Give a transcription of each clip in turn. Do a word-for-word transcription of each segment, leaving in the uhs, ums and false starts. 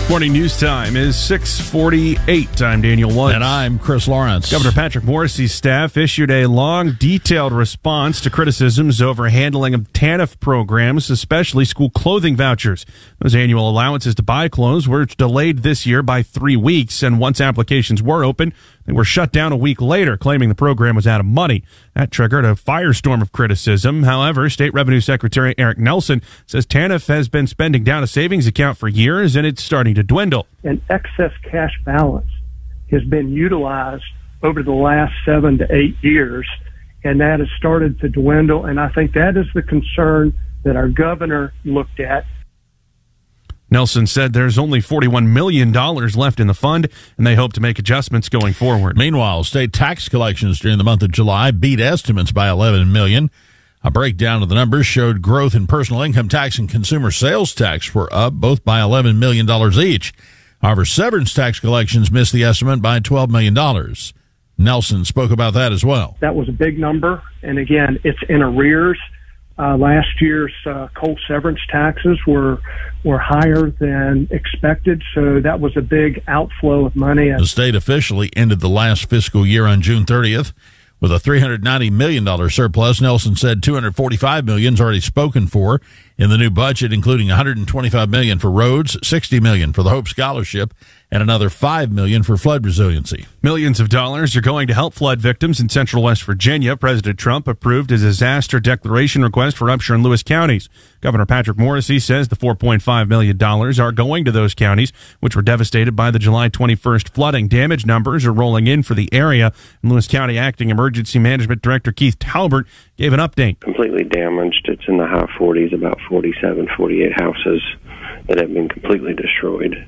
Morning news time is six forty-eight. I'm Daniel Woods. And I'm Chris Lawrence. Governor Patrick Morrisey's staff issued a long, detailed response to criticisms over handling of TANF programs, especially school clothing vouchers. Those annual allowances to buy clothes were delayed this year by three weeks, and once applications were open, they were shut down a week later, claiming the program was out of money. That triggered a firestorm of criticism. However, State Revenue Secretary Eric Nelson says TANF has been spending down a savings account for years, and it's starting to dwindle. An excess cash balance has been utilized over the last seven to eight years, and that has started to dwindle, and I think that is the concern that our governor looked at. Nelson said there's only forty-one million dollars left in the fund, and they hope to make adjustments going forward. Meanwhile, state tax collections during the month of July beat estimates by eleven million dollars. A breakdown of the numbers showed growth in personal income tax and consumer sales tax were up, both by eleven million dollars each. However, severance tax collections missed the estimate by twelve million dollars. Nelson spoke about that as well. That was a big number, and again, it's in arrears. Uh, last year's uh, coal severance taxes were were higher than expected, so that was a big outflow of money. The state officially ended the last fiscal year on June thirtieth with a three hundred ninety million dollars surplus. Nelson said two hundred forty-five million dollars is already spoken for in the new budget, including one hundred twenty-five million dollars for roads, sixty million dollars for the Hope Scholarship, and another five million dollars for flood resiliency. Millions of dollars are going to help flood victims in central West Virginia. President Trump approved a disaster declaration request for Upshur and Lewis counties. Governor Patrick Morrisey says the four point five million dollars are going to those counties, which were devastated by the July twenty-first flooding. Damage numbers are rolling in for the area. And Lewis County Acting Emergency Management Director Keith Talbert gave an update. Completely damaged. It's in the high forties, about forty-seven, forty-eight houses that have been completely destroyed.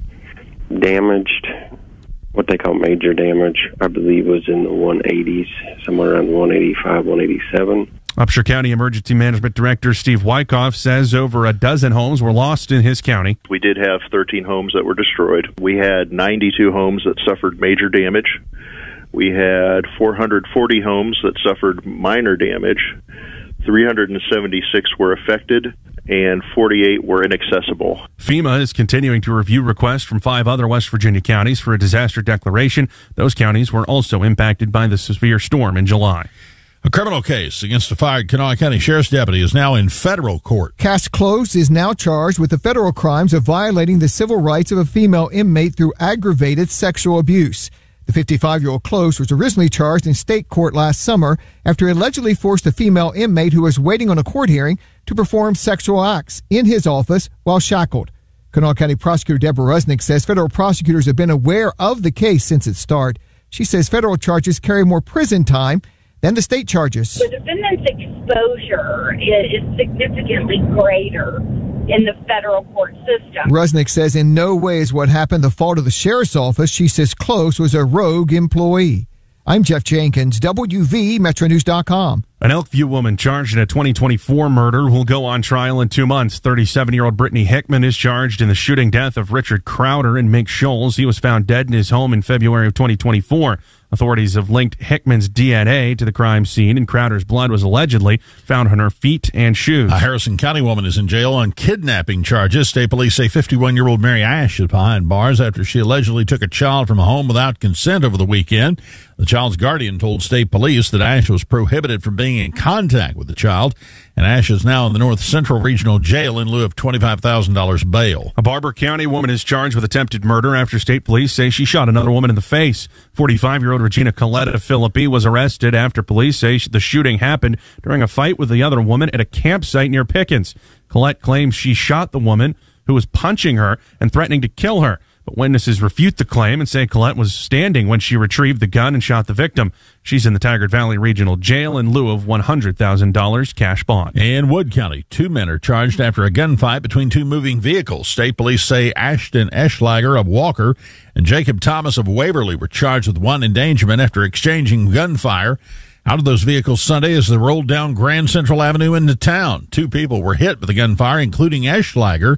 Damaged, what they call major damage, I believe was in the one eighties, somewhere around one eighty-five, one eighty-seven. Upshur County Emergency Management Director Steve Wyckoff says over a dozen homes were lost in his county. We did have thirteen homes that were destroyed. We had ninety-two homes that suffered major damage. We had four hundred forty homes that suffered minor damage. three hundred seventy-six were affected, and forty-eight were inaccessible. FEMA is continuing to review requests from five other West Virginia counties for a disaster declaration. Those counties were also impacted by the severe storm in July. A criminal case against a fired Kanawha County Sheriff's deputy is now in federal court. Cass Close is now charged with the federal crimes of violating the civil rights of a female inmate through aggravated sexual abuse. The fifty-five-year-old Close was originally charged in state court last summer after he allegedly forced a female inmate who was waiting on a court hearing to perform sexual acts in his office while shackled. Kanawha County Prosecutor Deborah Rusnick says federal prosecutors have been aware of the case since its start. She says federal charges carry more prison time than the state charges. The defendant's exposure is significantly greater in the federal court system. Rusnick says in no way is what happened the fault of the sheriff's office. She says Close was a rogue employee. I'm Jeff Jenkins, W V Metro News dot com. An Elkview woman charged in a twenty twenty-four murder will go on trial in two months. thirty-seven-year-old Brittany Hickman is charged in the shooting death of Richard Crowder and Mink Scholes. He was found dead in his home in February of twenty twenty-four. Authorities have linked Hickman's D N A to the crime scene, and Crowder's blood was allegedly found on her feet and shoes. A Harrison County woman is in jail on kidnapping charges. State police say fifty-one-year-old Mary Ash is behind bars after she allegedly took a child from a home without consent over the weekend. The child's guardian told state police that Ash was prohibited from being in contact with the child, and Ash is now in the North Central Regional Jail in lieu of twenty-five thousand dollars bail. A Barber County woman is charged with attempted murder after state police say she shot another woman in the face. forty-five-year-old Regina Coletta Philippi was arrested after police say the shooting happened during a fight with the other woman at a campsite near Pickens. Collette claims she shot the woman who was punching her and threatening to kill her. But witnesses refute the claim and say Collette was standing when she retrieved the gun and shot the victim. She's in the Taggart Valley Regional Jail in lieu of one hundred thousand dollars cash bond. In Wood County, two men are charged after a gunfight between two moving vehicles. State police say Ashton Eschlager of Walker and Jacob Thomas of Waverly were charged with one endangerment after exchanging gunfire out of those vehicles Sunday as they rolled down Grand Central Avenue into town. Two people were hit with the gunfire, including Eschlager,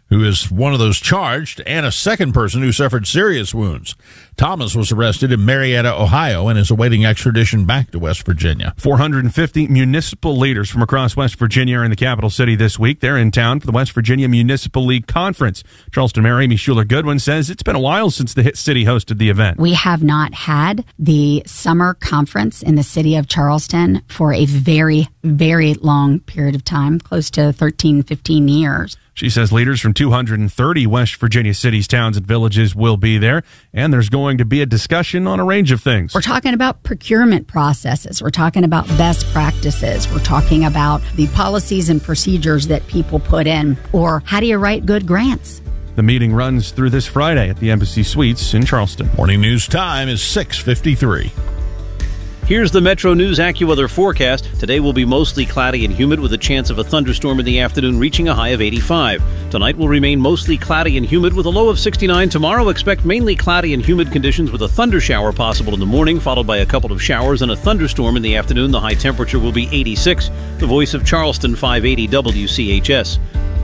who is one of those charged, and a second person who suffered serious wounds. Thomas was arrested in Marietta, Ohio, and is awaiting extradition back to West Virginia. four hundred fifty municipal leaders from across West Virginia are in the capital city this week. They're in town for the West Virginia Municipal League Conference. Charleston Mayor Amy Schuler-Goodwin says it's been a while since the city hosted the event. We have not had the summer conference in the city of Charleston for a very, very long period of time, close to thirteen, fifteen years. She says leaders from two hundred thirty West Virginia cities, towns, and villages will be there, and there's going to be a discussion on a range of things. We're talking about procurement processes. We're talking about best practices. We're talking about the policies and procedures that people put in, or how do you write good grants? The meeting runs through this Friday at the Embassy Suites in Charleston. Morning news time is six fifty-three. Here's the Metro News AccuWeather forecast. Today will be mostly cloudy and humid with a chance of a thunderstorm in the afternoon reaching a high of eighty-five. Tonight will remain mostly cloudy and humid with a low of sixty-nine. Tomorrow expect mainly cloudy and humid conditions with a thunder shower possible in the morning, followed by a couple of showers and a thunderstorm in the afternoon. The high temperature will be eighty-six. The Voice of Charleston, five eighty W C H S.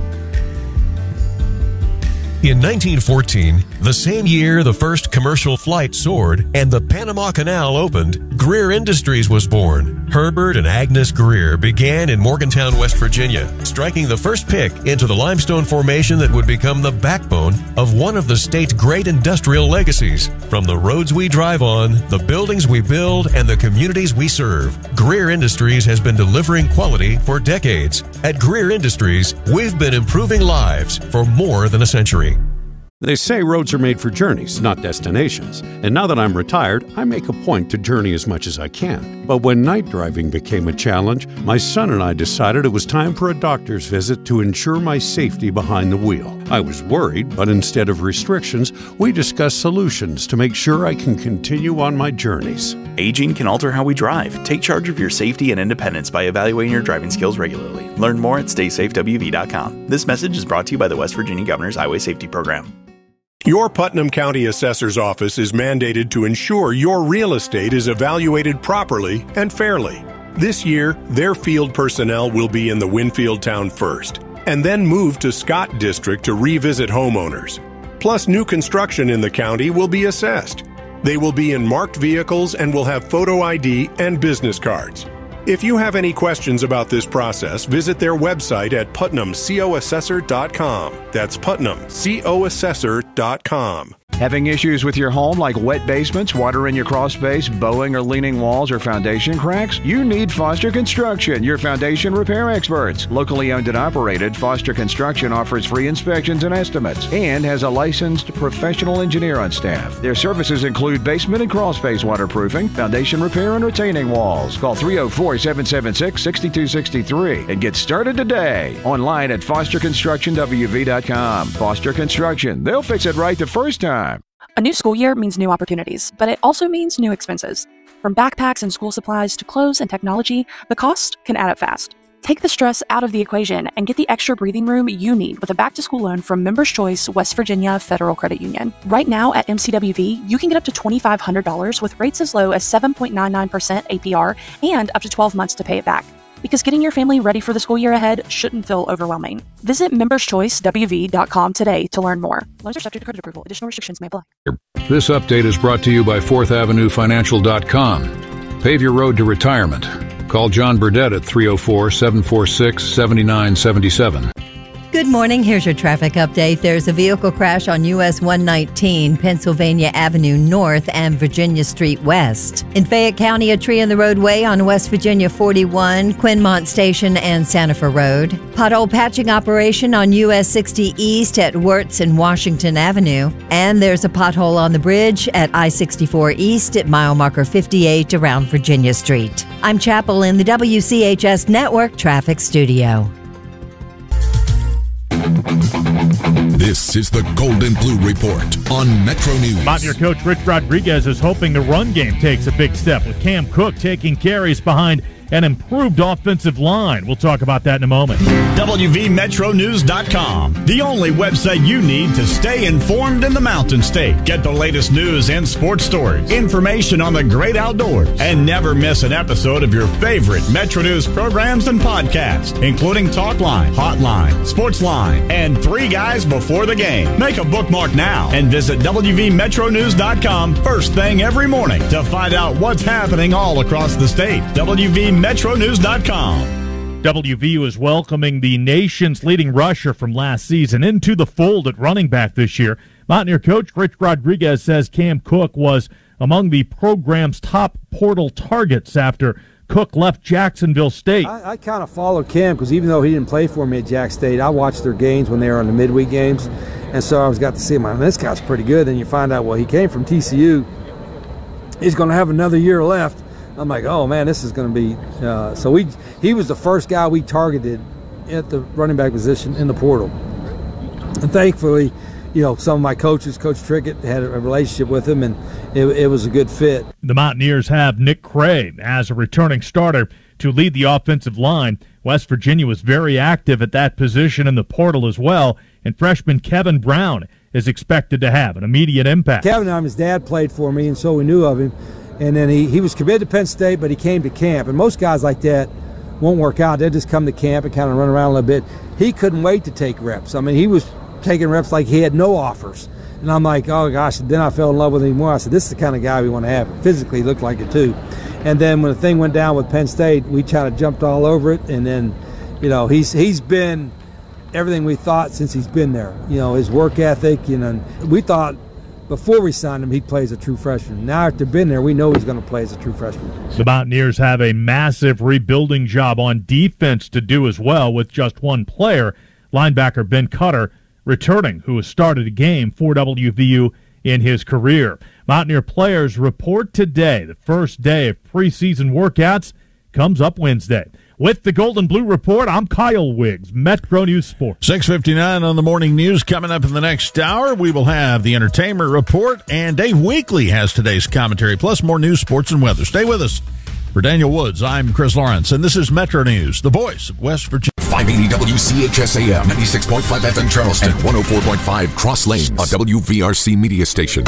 In nineteen fourteen, the same year the first commercial flight soared and the Panama Canal opened, Greer Industries was born. Herbert and Agnes Greer began in Morgantown, West Virginia, striking the first pick into the limestone formation that would become the backbone of one of the state's great industrial legacies. From the roads we drive on, the buildings we build, and the communities we serve, Greer Industries has been delivering quality for decades. At Greer Industries, we've been improving lives for more than a century. They say roads are made for journeys, not destinations. And now that I'm retired, I make a point to journey as much as I can. But when night driving became a challenge, my son and I decided it was time for a doctor's visit to ensure my safety behind the wheel. I was worried, but instead of restrictions, we discussed solutions to make sure I can continue on my journeys. Aging can alter how we drive. Take charge of your safety and independence by evaluating your driving skills regularly. Learn more at stay safe W V dot com. This message is brought to you by the West Virginia Governor's Highway Safety Program. Your Putnam County Assessor's Office is mandated to ensure your real estate is evaluated properly and fairly. This year, their field personnel will be in the Winfield town first, and then move to Scott District to revisit homeowners. Plus, new construction in the county will be assessed. They will be in marked vehicles and will have photo I D and business cards. If you have any questions about this process, visit their website at putnam co assessor dot com. That's putnam co assessor dot com. Having issues with your home like wet basements, water in your crawl space, bowing or leaning walls, or foundation cracks? You need Foster Construction, your foundation repair experts. Locally owned and operated, Foster Construction offers free inspections and estimates and has a licensed professional engineer on staff. Their services include basement and crawl space waterproofing, foundation repair, and retaining walls. Call three oh four, seven seven six, six two six three and get started today. Online at foster construction w v dot com. Foster Construction, they'll fix it right the first time. A new school year means new opportunities, but it also means new expenses. From backpacks and school supplies to clothes and technology, the cost can add up fast. Take the stress out of the equation and get the extra breathing room you need with a back-to-school loan from Members Choice West Virginia Federal Credit Union. Right now at M C W V, you can get up to twenty-five hundred dollars with rates as low as seven point nine nine percent A P R and up to twelve months to pay it back. Because getting your family ready for the school year ahead shouldn't feel overwhelming. Visit members choice w v dot com today to learn more. Loans are subject to credit approval. Additional restrictions may apply. This update is brought to you by fourth avenue financial dot com. Pave your road to retirement. Call John Burdett at three oh four, seven four six, seven nine seven seven. Good morning. Here's your traffic update. There's a vehicle crash on U S one nineteen, Pennsylvania Avenue North and Virginia Street West. In Fayette County, a tree in the roadway on West Virginia forty-one, Quinmont Station and Santa Fe Road. Pothole patching operation on U S sixty East at Wirtz and Washington Avenue. And there's a pothole on the bridge at I sixty-four East at mile marker fifty-eight around Virginia Street. I'm Chapel in the W C H S Network Traffic Studio. This is the Golden Blue Report on Metro News. Mountaineer coach Rich Rodriguez is hoping the run game takes a big step, with Cam Cook taking carries behind an improved offensive line. We'll talk about that in a moment. W V Metro News dot com, the only website you need to stay informed in the Mountain State. Get the latest news and sports stories, information on the great outdoors, and never miss an episode of your favorite Metro News programs and podcasts, including Talk Line, Hotline, Sports Line, and Three Guys Before the Game. Make a bookmark now and visit W V Metro News dot com first thing every morning to find out what's happening all across the state. W V Metro News dot com. W V U is welcoming the nation's leading rusher from last season into the fold at running back this year. Mountaineer coach Rich Rodriguez says Cam Cook was among the program's top portal targets after Cook left Jacksonville State. I, I kind of followed Cam because even though he didn't play for me at Jack State, I watched their games when they were on the midweek games, and so I was got to see him. I mean, this guy's pretty good. Then you find out, well, he came from T C U. He's going to have another year left. I'm like, oh man, this is going to be. Uh, so we he was the first guy we targeted at the running back position in the portal, and thankfully, you know, some of my coaches, Coach Trickett, had a relationship with him, and it, it was a good fit. The Mountaineers have Nick Cray as a returning starter to lead the offensive line. West Virginia was very active at that position in the portal as well, and freshman Kevin Brown is expected to have an immediate impact. Kevin, um, his dad played for me, and so we knew of him. And then he, he was committed to Penn State, but he came to camp. And most guys like that won't work out. They'll just come to camp and kind of run around a little bit. He couldn't wait to take reps. I mean, he was taking reps like he had no offers. And I'm like, oh, gosh. And then I fell in love with him more. I said, this is the kind of guy we want to have. Physically, he looked like it, too. And then when the thing went down with Penn State, we kind of jumped all over it. And then, you know, he's he's been everything we thought since he's been there. You know, his work ethic, you know, we thought before we signed him, he'd play as a true freshman. Now after been there, we know he's going to play as a true freshman. The Mountaineers have a massive rebuilding job on defense to do as well with just one player, linebacker Ben Cutter, returning, who has started a game for W V U in his career. Mountaineer players report today. The first day of preseason workouts comes up Wednesday. With the Golden Blue Report, I'm Kyle Wiggs, Metro News Sports. six fifty-nine on the morning news. Coming up in the next hour, we will have the Entertainment Report, and Dave Weekly has today's commentary, plus more news, sports, and weather. Stay with us. For Daniel Woods, I'm Chris Lawrence, and this is Metro News, the voice of West Virginia. five eighty W C H S A M, ninety-six point five F M Charleston, and one oh four point five Cross Lanes, a W V R C media station.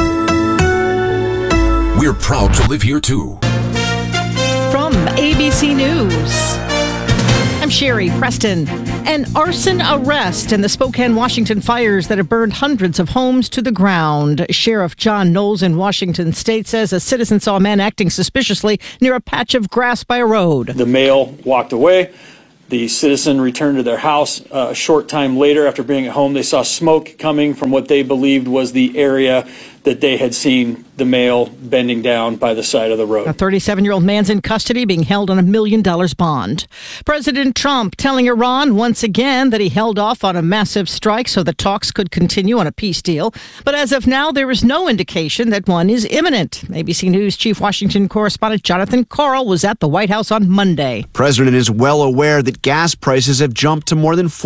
We're proud to live here, too. From A B C News, I'm Sherry Preston. An arson arrest in the Spokane, Washington fires that have burned hundreds of homes to the ground. Sheriff John Knowles in Washington State says a citizen saw a man acting suspiciously near a patch of grass by a road. The male walked away. The citizen returned to their house uh, a short time later. After being at home, they saw smoke coming from what they believed was the area that they had seen the male bending down by the side of the road. A thirty-seven-year-old man's in custody being held on a million dollars bond. President Trump telling Iran once again that he held off on a massive strike so the talks could continue on a peace deal. But as of now, there is no indication that one is imminent. A B C News Chief Washington correspondent Jonathan Karl was at the White House on Monday. The president is well aware that gas prices have jumped to more than